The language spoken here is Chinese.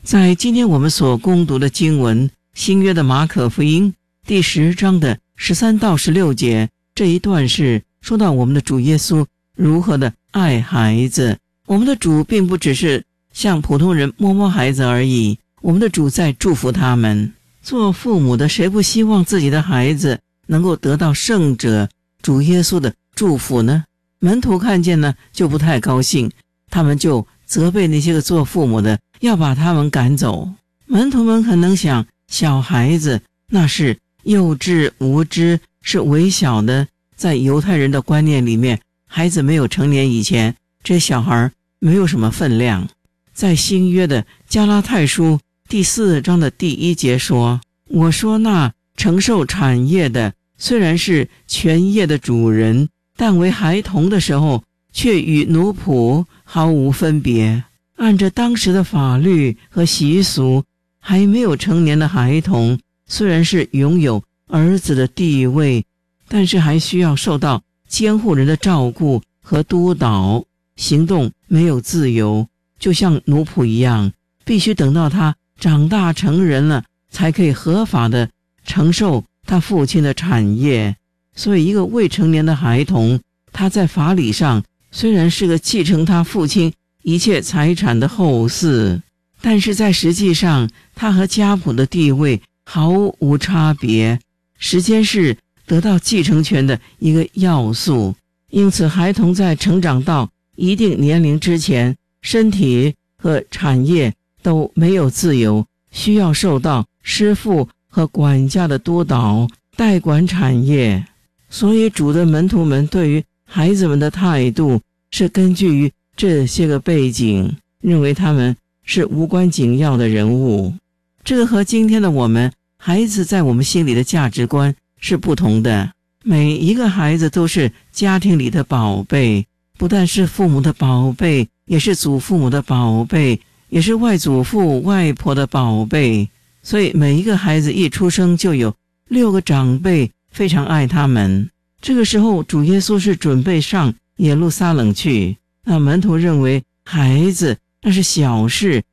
在今天我们所攻读的经文，新约的马可福音第10章的13到16节，这一段是说到我们的主耶稣如何的爱孩子。我们的主并不只是像普通人摸摸孩子而已，我们的主在祝福他们。做父母的谁不希望自己的孩子能够得到圣者主耶稣的祝福呢？门徒看见呢就不太高兴，他们就责备那些个做父母的要把他们赶走。门徒们可能想，小孩子那是幼稚无知，是微小的，在犹太人的观念里面，孩子没有成年以前，这小孩没有什么分量。在新约的加拉太书第4章的第1节说，我说那承受产业的虽然是全业的主人，但为孩童的时候却与奴仆毫无分别。按着当时的法律和习俗，还没有成年的孩童虽然是拥有儿子的地位，但是还需要受到监护人的照顾和督导，行动没有自由，就像奴仆一样，必须等到他长大成人了，才可以合法的承受他父亲的产业。所以一个未成年的孩童，他在法理上虽然是个继承他父亲一切财产的后嗣，但是在实际上他和家谱的地位毫无差别，时间是得到继承权的一个要素。因此孩童在成长到一定年龄之前，身体和产业都没有自由，需要受到师父和管家的督导，代管产业。所以主的门徒们对于孩子们的态度是根据于这些个背景，认为他们是无关紧要的人物。这个和今天的我们孩子在我们心里的价值观是不同的。每一个孩子都是家庭里的宝贝，不但是父母的宝贝，也是祖父母的宝贝，也是外祖父外婆的宝贝。所以每一个孩子一出生就有6个长辈非常爱他们。这个时候主耶稣是准备上耶路撒冷去，那门徒认为孩子那是小事，